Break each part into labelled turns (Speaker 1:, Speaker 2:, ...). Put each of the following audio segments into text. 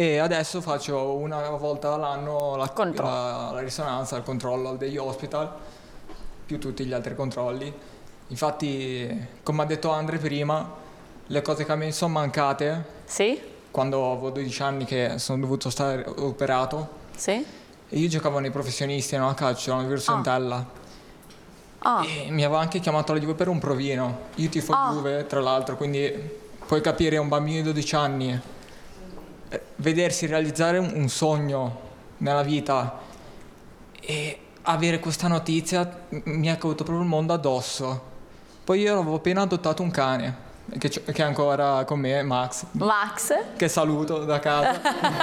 Speaker 1: e adesso faccio una volta all'anno
Speaker 2: Controllo.
Speaker 1: la risonanza, il controllo degli hospital, più tutti gli altri controlli. Infatti, come ha detto Andre prima, le cose che mi sono mancate
Speaker 2: Sì?
Speaker 1: quando avevo 12 anni che sono dovuto stare operato,
Speaker 2: Sì?
Speaker 1: e io giocavo nei professionisti, no, a calcio, alla Virtus Entella. E mi aveva anche chiamato la Juve per un provino. Io tifo Juve, tra l'altro, quindi puoi capire un bambino di 12 anni vedersi realizzare un sogno nella vita e avere questa notizia mi è caduto proprio il mondo addosso. Poi io avevo appena adottato un cane che è ancora con me, Max, che saluto da casa.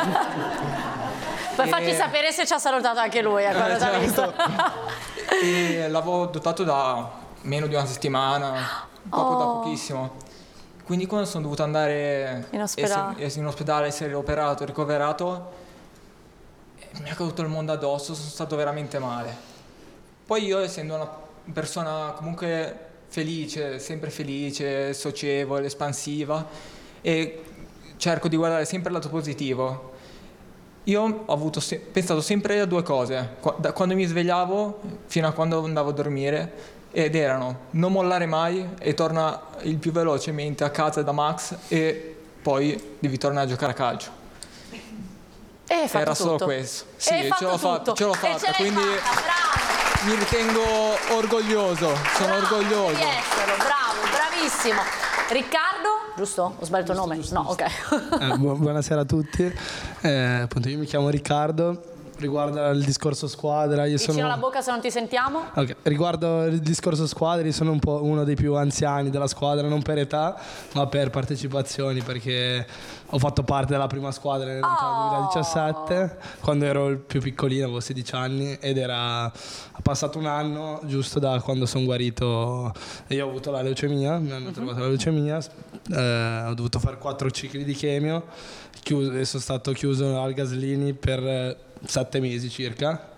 Speaker 2: Poi facci sapere se ci ha salutato anche lui quando ti ha visto.
Speaker 1: E l'avevo adottato da meno di una settimana, proprio da pochissimo. Quindi quando sono dovuto andare
Speaker 2: in
Speaker 1: ospedale, essere operato, ricoverato, mi è caduto il mondo addosso, sono stato veramente male. Poi io, essendo una persona comunque felice, sempre felice, socievole, espansiva, e cerco di guardare sempre il lato positivo, io ho pensato sempre a due cose, da quando mi svegliavo fino a quando andavo a dormire, ed erano non mollare mai e torna il più velocemente a casa da Max e poi devi tornare a giocare a calcio. Era solo questo. Sì, ce l'ho fatta, quindi mi ritengo orgoglioso, sono orgoglioso.
Speaker 2: Di esserlo, bravo, bravissimo. Riccardo, giusto? Ho sbagliato il nome?
Speaker 3: Giusto.
Speaker 2: No, ok.
Speaker 3: Buonasera a tutti. Appunto, io mi chiamo Riccardo. Riguardo il discorso squadra,
Speaker 2: Vicino alla bocca se non ti sentiamo.
Speaker 3: Okay. Riguardo il discorso squadra, io sono un po' uno dei più anziani della squadra, non per età, ma per partecipazioni, perché ho fatto parte della prima squadra nel 2017, quando ero il più piccolino, avevo 16 anni, ed era passato un anno giusto da quando sono guarito. Io ho avuto la leucemia, mi hanno trovato la leucemia, ho dovuto fare 4 cicli di chemio, e sono stato chiuso al Gaslini per 7 mesi circa.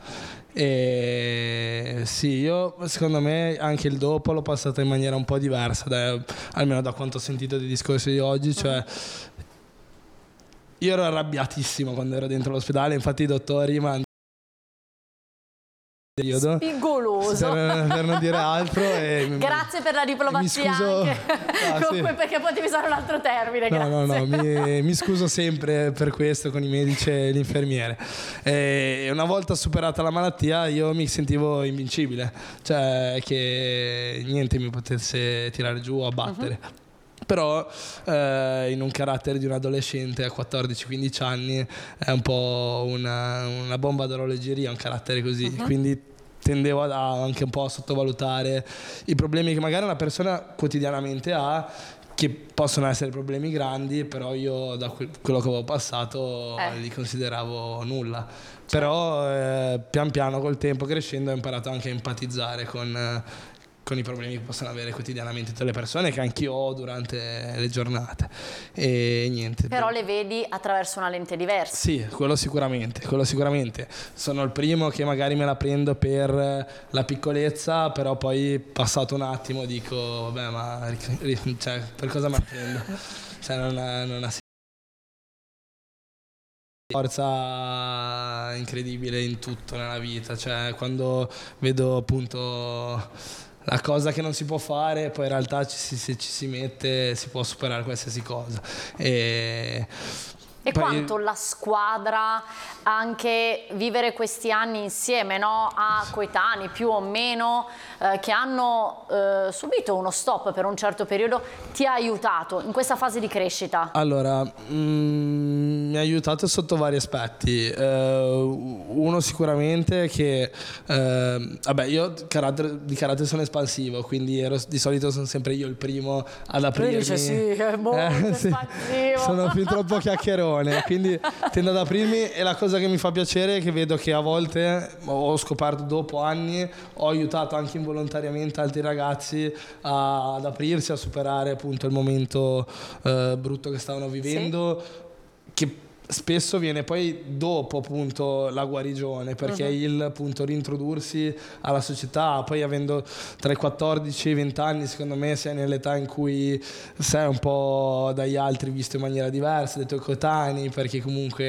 Speaker 3: E sì, io secondo me anche il dopo l'ho passato in maniera un po' diversa, almeno da quanto ho sentito dei discorsi di oggi. Cioè, io ero arrabbiatissimo quando ero dentro l'ospedale, infatti i dottori
Speaker 2: spigoloso
Speaker 3: per non dire altro.
Speaker 2: Grazie per la diplomazia, anche.
Speaker 3: Sì.
Speaker 2: Perché potevi usare un altro termine.
Speaker 3: No, mi scuso sempre per questo con i medici e l'infermiere. E una volta superata la malattia io mi sentivo invincibile, cioè che niente mi potesse tirare giù o abbattere. Però in un carattere di un adolescente a 14-15 anni è un po' una bomba d'orologeria, un carattere così, quindi tendevo anche un po' a sottovalutare i problemi che magari una persona quotidianamente ha, che possono essere problemi grandi, però io da quello che avevo passato li consideravo nulla. Però pian piano col tempo, crescendo, ho imparato anche a empatizzare con i problemi che possono avere quotidianamente tutte le persone, che anch'io ho durante le giornate, e niente.
Speaker 2: Però le vedi attraverso una lente diversa.
Speaker 3: Sì, quello sicuramente. Sono il primo che magari me la prendo per la piccolezza, però poi passato un attimo dico vabbè, ma cioè, per cosa me la prendo? Cioè, non ha forza incredibile in tutto nella vita. Cioè, quando vedo appunto la cosa che non si può fare, poi in realtà se ci si mette si può superare qualsiasi cosa. E
Speaker 2: quanto la squadra, anche vivere questi anni insieme, no? A coetanei più o meno che hanno subito uno stop per un certo periodo, ti ha aiutato in questa fase di crescita?
Speaker 3: Allora, mi ha aiutato sotto vari aspetti. Uno sicuramente che vabbè, io di carattere sono espansivo, quindi di solito sono sempre io il primo ad aprirmi.
Speaker 2: Dice sì, è molto espansivo.
Speaker 3: Sono fin troppo chiacchierone, quindi tendo ad aprirmi, e la cosa che mi fa piacere è che vedo che a volte, ho scoperto dopo anni, ho aiutato anche involontariamente altri ragazzi ad aprirsi, a superare appunto il momento brutto che stavano vivendo, che spesso viene poi dopo appunto la guarigione, perché il appunto rintrodursi alla società, poi avendo tra i 14 e i 20 anni, secondo me sei nell'età in cui sei un po' dagli altri visto in maniera diversa, dai tuoi coetanei, perché comunque